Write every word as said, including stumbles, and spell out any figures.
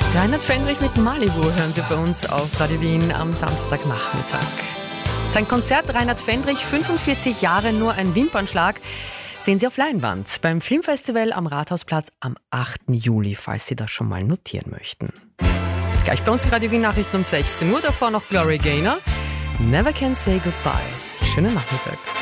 Reinhard Fendrich mit Malibu hören Sie bei uns auf Radio Wien am Samstagnachmittag. Sein Konzert Reinhard Fendrich, fünfundvierzig Jahre nur ein Wimpernschlag, sehen Sie auf Leinwand beim Filmfestival am Rathausplatz am achten Juli, falls Sie das schon mal notieren möchten. Gleich bei uns die Radio Wien Nachrichten um sechzehn Uhr, davor noch Glory Gaynor. Never Can Say Goodbye. Schönen Nachmittag.